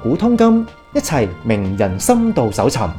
古通今，一齊名人深度搜尋。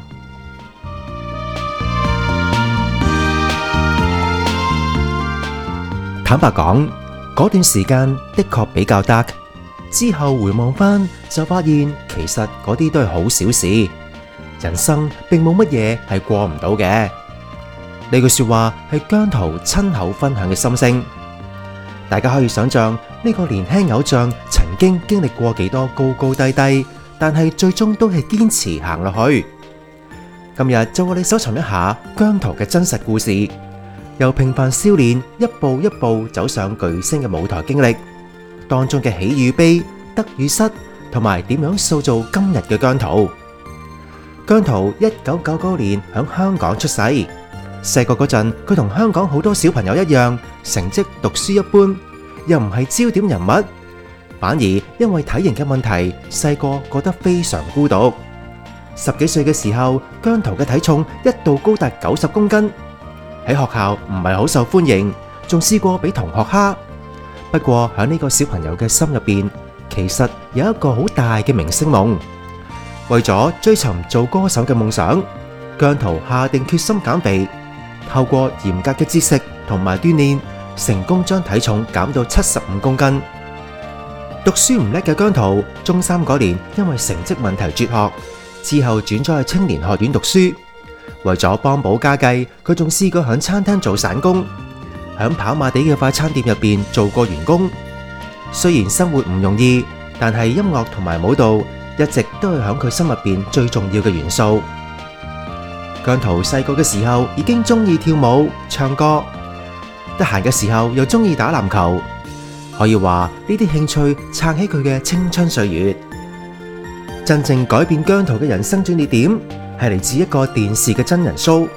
坦白講，嗰段時間的確比較 dark。之後回望返，就發現其實嗰啲都係好小事。人生並冇乜嘢係過唔到嘅。呢句說話係姜濤親口分享嘅心聲。大家可以想象呢個年輕偶像曾經經歷過幾多高高低低，但係最終都係堅持行落去。今日就為你搜尋一下姜濤嘅真實故事，由平凡少年一步一步走上巨星嘅舞台經歷，當中嘅喜與悲、得與失，同埋點樣塑造今日嘅姜濤。姜濤1999年喺香港出世，細個嗰陣佢同香港好多小朋友一樣，成績讀書一般，又唔係焦點人物，反而因為體型嘅問題，細個覺得非常孤獨。10幾歲嘅時候，姜濤嘅體重一度高達90公斤，喺學校唔係好受歡迎，仲試過俾同學蝦。不過喺呢個小朋友嘅心入邊，其實有一個好大嘅明星夢。為咗追尋做歌手嘅夢想，姜濤下定決心減肥，透過嚴格嘅節食同埋鍛煉，成功將體重減到75公斤。讀書唔叻嘅姜濤，中3嗰年因為成績問題輟學，之後轉咗去青年學院讀書。為咗幫補家計，佢仲試過響餐廳做散工，響跑馬地嘅快餐店入邊做過員工。雖然生活唔容易，但係音樂同埋舞蹈一直都係響佢心入邊最重要嘅元素。姜濤細個嘅時候已經中意跳舞、唱歌，得閒嘅時候又中意打籃球，可以話呢啲興趣撐起佢嘅青春歲月。真正改變姜濤嘅人生轉捩點係嚟自一個電視嘅真人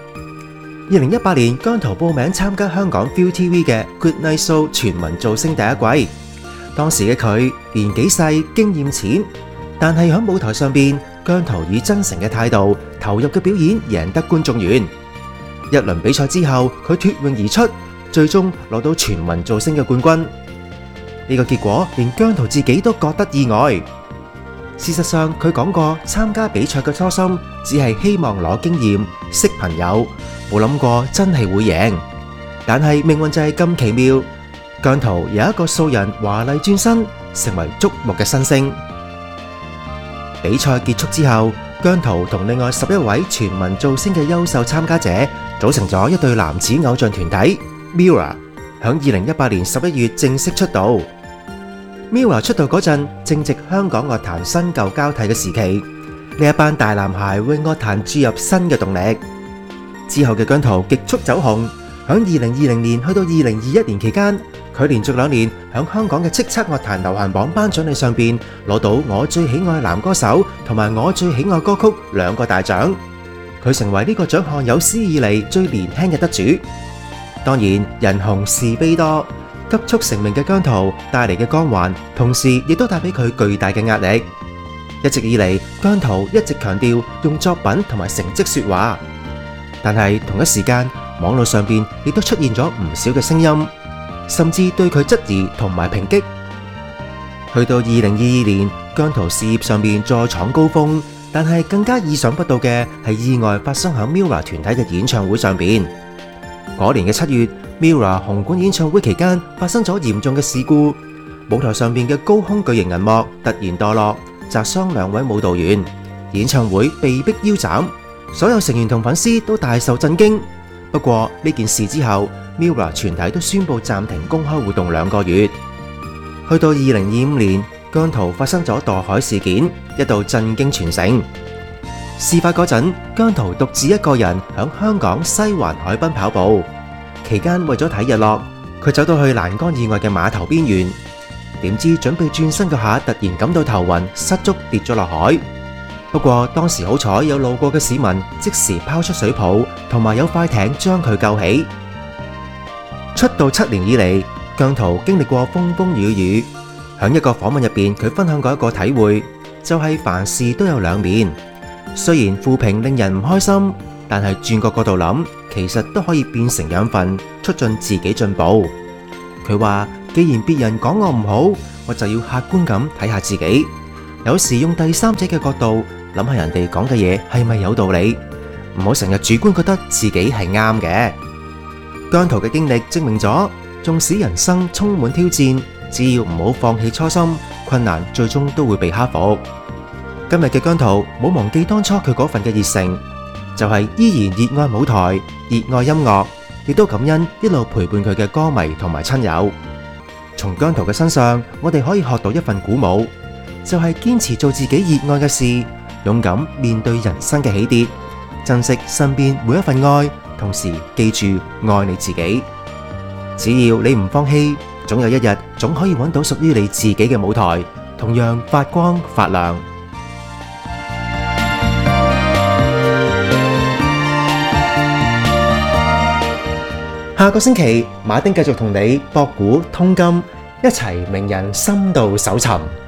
show。2018年，姜濤報名參加香港 ViuTV 嘅 Good Night Show 全民造星第一季。當時嘅佢年紀細、經驗淺，但係喺舞台上邊，姜濤以真誠嘅態度、投入嘅表演贏得觀眾緣。一輪比賽之後，佢脫穎而出，最終攞到全民造星嘅冠軍。呢個結果連姜濤自己都覺得意外。事實上，佢講過參加比賽嘅初心只係希望攞經驗、識朋友，冇諗過真係會贏。但係命運就係咁奇妙，姜濤由一個素人華麗轉身，成為矚目嘅新星。比賽結束之後，姜濤同另外11位全民造星嘅優秀參加者組成咗一對男子偶像團體 MIRROR， 響2018年11月正式出道。MIRROR 出道嗰陣正值香港樂壇新舊交替嘅時期，呢一班大男孩為樂壇注入新嘅動力。之後嘅姜濤極速走紅，響2020年去到2021年期間，佢連續2年響香港嘅叱咤樂壇流行榜頒獎禮上邊攞到我最喜愛男歌手同埋我最喜愛歌曲2個大獎，佢成為呢個獎項有史以嚟最年輕嘅得主。當然，人紅是非多，急速成名嘅姜濤帶嚟嘅光環，同時亦都帶俾佢巨大嘅壓力。一直以嚟，姜濤一直強調用作品同埋成績說話，但係同一時間，網絡上邊亦都出現咗唔少嘅聲音，甚至對佢質疑同埋抨擊。去到2022年，姜濤事業上面再闖高峰，但係更加意想不到嘅係意外發生喺 MIRROR 團體嘅演唱會上邊。嗰年嘅7月，MIRROR 紅館演唱會期間發生咗嚴重嘅事故，舞台上面嘅高空巨型銀幕突然墮落，砸傷2位舞蹈員，演唱會被迫腰斬，所有成員同粉絲都大受震驚。不過呢件事之後，MIRROR 全體都宣布暫停公開活動2個月。去到2025年，姜濤發生咗墮海事件，一度震驚全城。事發嗰陣，姜濤獨自一個人響香港西環海濱跑步，期間為咗睇日落，佢走到去欄杆以外嘅碼頭邊緣，點知準備轉身嗰下，突然感到頭暈，失足跌咗落海。不過當時好彩有路過嘅市民即時拋出水泡，同埋有快艇將佢救起。出道7年以嚟，姜濤經歷過風風雨雨。響一個訪問入邊，佢分享過一個體會，就係凡事都有2面。雖然負評令人唔開心，但係轉個角度諗，其實都可以變成養分，促進自己進步。佢話：既然別人講我唔好，我就要客觀咁睇下自己。 有時用第三者嘅角度諗下人哋講嘅嘢係咪有道理，唔好成日主觀覺得自己係啱嘅。姜濤嘅經歷證明咗，縱使人生充滿挑戰，只要唔好放棄初心，困難最終都會被克服。今日嘅姜濤冇忘記當初佢嗰份嘅熱誠，就係依然熱愛舞台、熱愛音樂，亦都感恩一路陪伴佢嘅歌迷同埋親友。從姜濤嘅身上，我哋可以學到一份鼓舞，就係堅持做自己熱愛嘅事，勇敢面對人生嘅起跌，珍惜身邊每一份愛，同時記住愛你自己。只要你唔放棄，總有一日總可以揾到屬於你自己嘅舞台，同樣發光發亮。下個星期，馬丁繼續同你博古通今，一齊名人深度搜尋。